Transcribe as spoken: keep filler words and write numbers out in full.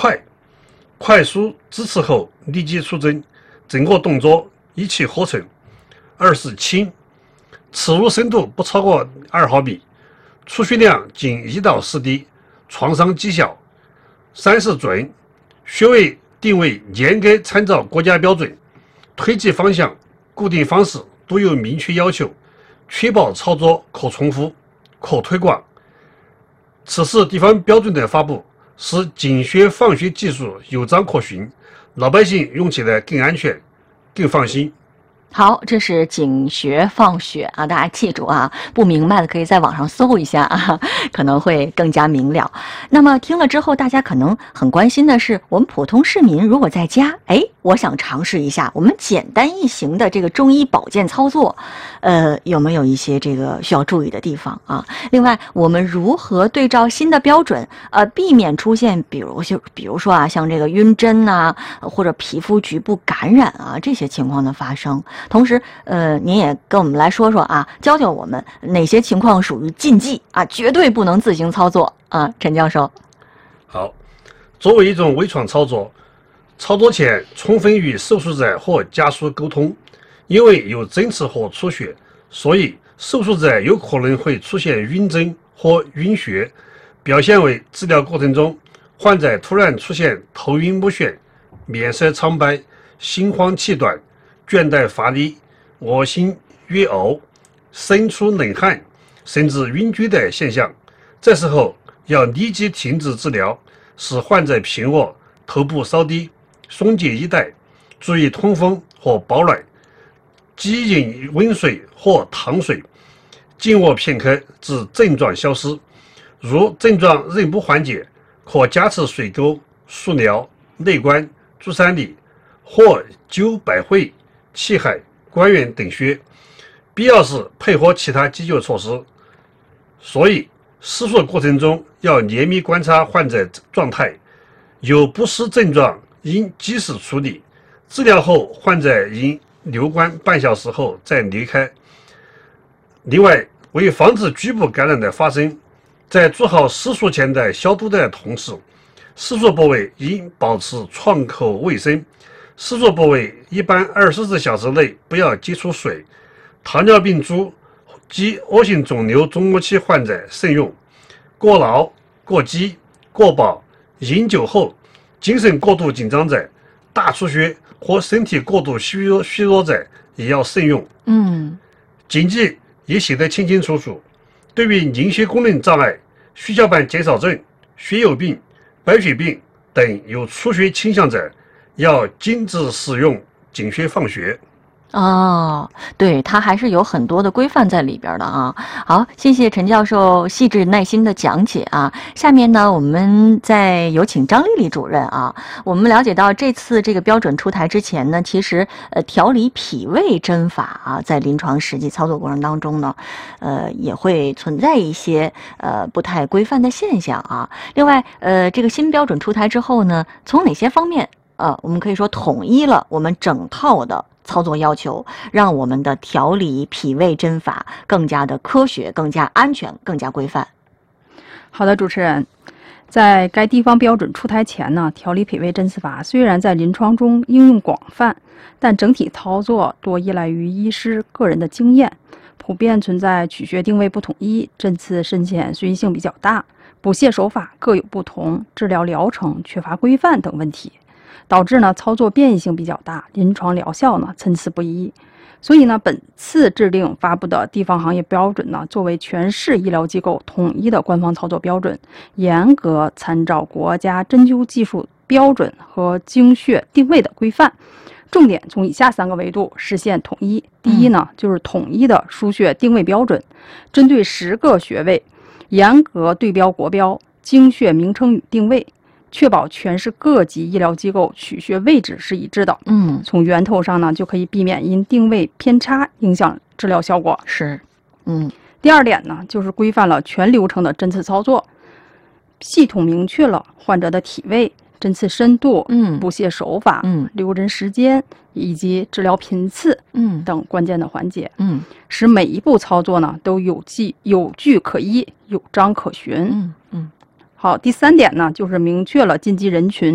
快，快速支持后立即出针，整个动作一气呵成。二是轻，刺入深度不超过二毫米，出血量仅一到四滴，创伤极小。三是准，穴位定位严格参照国家标准，推击方向、固定方式都有明确要求，确保操作可重复、可推广。此次地方标准的发布，使井穴放血技术有章可循，老百姓用起来更安全、更放心。 好，这是井穴放血啊，大家记住啊，不明白的可以在网上搜一下啊，可能会更加明了。那么听了之后，大家可能很关心的是，我们普通市民如果在家，哎，我想尝试一下我们简单易行的这个中医保健操作，呃，有没有一些这个需要注意的地方啊？另外，我们如何对照新的标准，呃，避免出现比如就比如说啊，像这个晕针呐、啊，或者皮肤局部感染啊这些情况的发生。同时，呃，您也跟我们来说说啊，教教我们哪些情况属于禁忌啊，绝对不能自行操作啊，陈教授。 好，作为一种微创操作，操作前充分与受术者或家属沟通，因为有针刺或出血，所以受术者有可能会出现晕针或晕血，表现为治疗过程中患者突然出现头晕目眩、面色苍白、心慌气短、倦怠乏力、恶心约呕、身出冷汗，甚至晕厥的现象。这时候要立即停止治疗，使患者平卧，头部稍低，松解衣带，注意通风或保暖，即饮温水或糖水，静卧片刻至症状消失。如症状仍不缓解，可加持水沟、速疗、内关、足三里或灸百会、气海、关元等穴，必要时配合其他急救措施。所以施术过程中要严密观察患者状态，有不适症状应及时处理，治疗后患者应留观半小时后再离开。另外，为防止局部感染的发生，在做好施术前的消毒的同时，施术部位应保持创口卫生，施术部位一般二十四小时内不要接触水。糖尿病足及恶性肿瘤中末期患者慎用。过劳、过饥、过饱、饮酒后、精神过度紧张者、大出血或身体过度虚弱虚弱者也要慎用。 嗯， 禁忌也写得清清楚楚。对于凝血功能障碍、血小板减少症、血友病、白血病等有出血倾向者，要禁止使用井穴放血。 哦，对，它还是有很多的规范在里边的啊。好，谢谢陈教授细致耐心的讲解啊。下面呢，我们再有请张丽丽主任啊。我们了解到这次这个标准出台之前呢，其实呃调理脾胃针法啊，在临床实际操作过程当中呢，呃也会存在一些呃不太规范的现象啊。另外，呃这个新标准出台之后呢，从哪些方面呃我们可以说统一了我们整套的操作要求，让我们的调理脾胃针法更加的科学、更加安全、更加规范。 好的，主持人，在该地方标准出台前呢，调理脾胃针刺法虽然在临床中应用广泛，但整体操作多依赖于医师个人的经验，普遍存在取穴定位不统一、针刺深浅随意性比较大、补泻手法各有不同、治疗疗程缺乏规范等问题。导致呢操作变异性比较大，临床疗效呢参差不一。所以呢，本次制定发布的地方行业标准呢，作为全市医疗机构统一的官方操作标准，严格参照国家针灸技术标准和经穴定位的规范，重点从以下三个维度实现统一。第一呢，就是统一的输穴定位标准，针对十个穴位，严格对标国标，经穴名称与定位。确保全市各级医疗机构取穴位置是一致的。 嗯， 从源头上呢，就可以避免因定位偏差影响治疗效果。 是，嗯。 第二点呢，就是规范了全流程的针刺操作，系统明确了患者的体位、针刺深度、 嗯， 补泻手法、 嗯， 留针时间以及治疗频次， 嗯等关键的环节， 嗯， 使每一步操作呢都有迹有据可依、有章可循。 嗯嗯。 好，第三点呢，就是明确了禁忌人群。